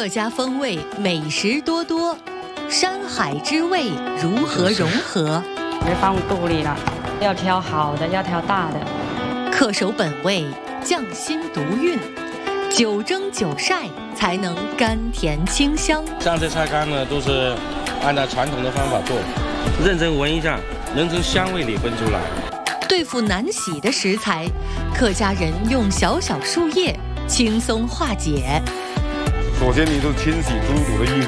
客家风味美食多多，山海之味如何融合？ 别放肚里了，要挑好的，要挑大的。 恪守本味，匠心独运，久蒸久晒才能甘甜清香。 像这菜干呢，都是按照传统的方法做，认真闻一下，能从香味里分出来。 对付难洗的食材，客家人用小小树叶轻松化解。 首先，你就清洗猪肚的异味。